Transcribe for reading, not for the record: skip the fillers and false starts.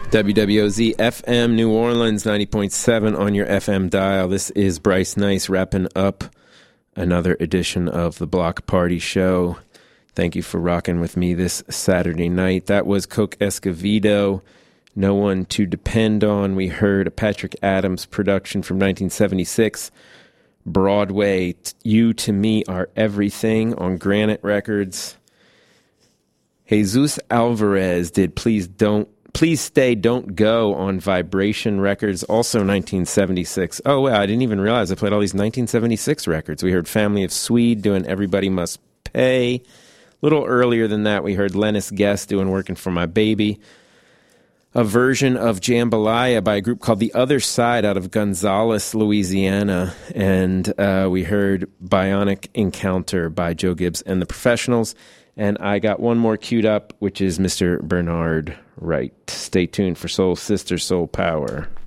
WWOZ FM New Orleans 90.7 on your FM dial. This is Bryce Nice wrapping up another edition of the Block Party Show. Thank you for rocking with me this Saturday night. That was Coke Escovedo, No One to Depend On. We heard a Patrick Adams production from 1976, Broadway, You to Me Are Everything on Granite Records. Jesus Alvarez did Please Stay, Don't Go on Vibration Records, also 1976. Oh, wow, I didn't even realize I played all these 1976 records. We heard Family of Swede doing Everybody Must Pay. A little earlier than that, we heard Lennis Guest doing Working for My Baby. A version of Jambalaya by a group called The Other Side out of Gonzales, Louisiana. And we heard Bionic Encounter by Joe Gibbs and the Professionals. And I got one more queued up, which is Mr. Bernard Wright. Stay tuned for Soul Sister, Soul Power.